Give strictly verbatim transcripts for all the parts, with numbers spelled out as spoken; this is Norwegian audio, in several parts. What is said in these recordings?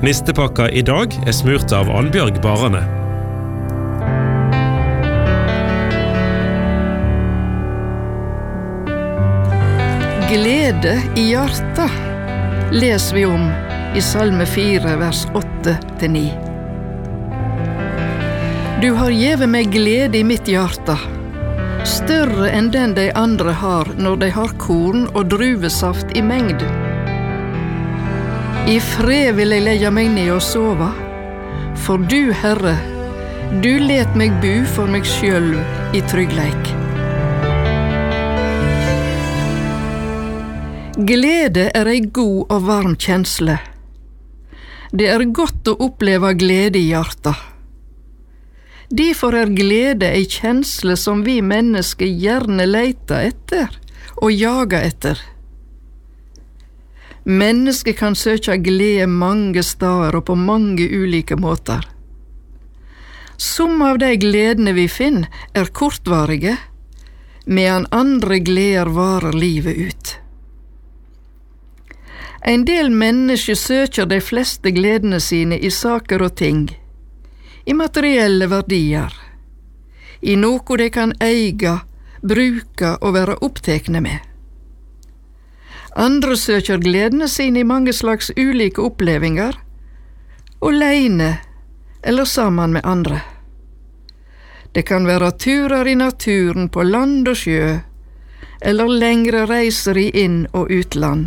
Nistepakka I dag er smurt av Annbjørg Barane. Glede I hjertet leser vi om I Salme fire, vers åtte til ni. Du har gjeve meg glede I mitt hjerte, større enn den de andre har når de har korn og druvesaft I mengd. I fred vil jeg legge meg ned og sove, for du, Herre, du let meg bu for meg sjølv I tryggleik. Glede er ei god og varm kjensle. Det er godt å oppleve glede I hjertet. Derfor er glede ei kjensle som vi mennesker gjerne leiter etter og jager etter. Mennesker kan søke glede mange steder og på mange ulike måter. Som av de gledene vi finner er kortvarige, medan andre gleder varer livet ut. En del mennesker søker de fleste gledene sine I saker og ting, I materielle verdier, I noe de kan eie, bruke og være opptekne med. Andre søker gledene sine I mange slags ulike opplevinger, alene eller sammen med andre. Det kan være turer I naturen på land og sjø, eller lengre reiser I inn- og utland.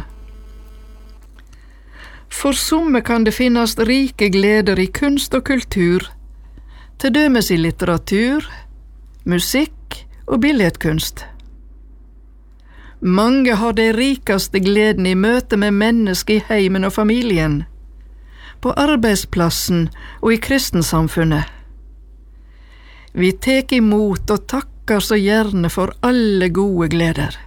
For somme kan det finnes rike gleder I kunst og kultur, til dømes I litteratur, musikk og billedkunst. Mange har de rikeste gleden I møte med mennesker I heimen og familien, på arbeidsplassen og I kristensamfunnet. Vi tek imot og takker så gjerne for alle gode gleder.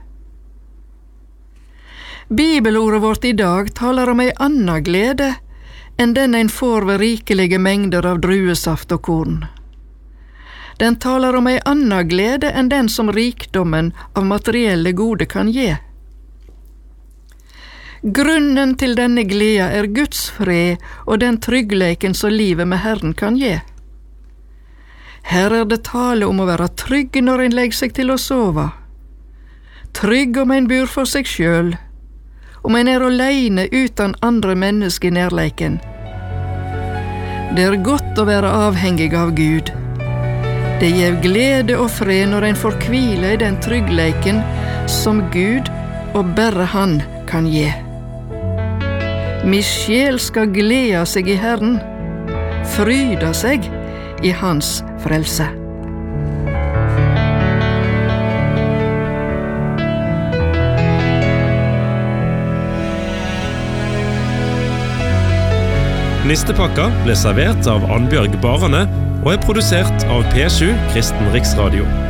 Bibelordet vårt I dag taler om ei anna glede enn den en får ved rikelige mengder av druesaft og korn. Den taler om ei anna glede enn den som rikdommen av materielle gode kan gi. Grunnen til denne gleda er Guds fred og den tryggleiken som livet med Herren kan gi. Her er det tale om å være trygg når en legger seg til å sove, trygg om en bor for seg sjøl, om en er alene uten andre mennesker I nærleiken. Det er godt å være avhengig av Gud. Det gjev glede og fred når en får hvile I den tryggleiken som Gud og bare Han kan gi. Mi sjel skal glede seg I Herren, fryda seg I Hans frelse. Nistepakka ble servert av Annbjørg Barane og er produsert av P sju Kristen Riksradio.